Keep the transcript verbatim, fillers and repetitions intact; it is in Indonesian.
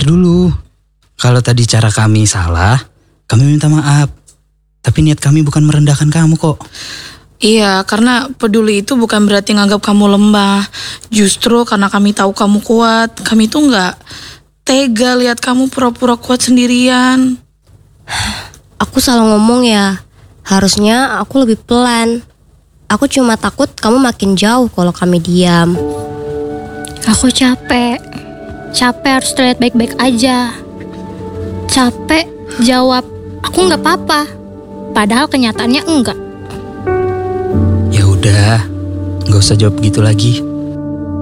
Sabar dulu. Kalau tadi cara kami salah, kami minta maaf. Tapi niat kami bukan merendahkan kamu kok. Iya, karena peduli itu bukan berarti nganggap kamu lemah. Justru karena kami tahu kamu kuat, kami tuh nggak tega lihat kamu pura-pura kuat sendirian. Aku salah ngomong ya. Harusnya aku lebih pelan. Aku cuma takut kamu makin jauh kalau kami diam. Aku capek. Capek harus terlihat baik-baik aja. Capek jawab, aku nggak apa-apa. Padahal kenyataannya enggak. Ya udah, nggak usah jawab gitu lagi.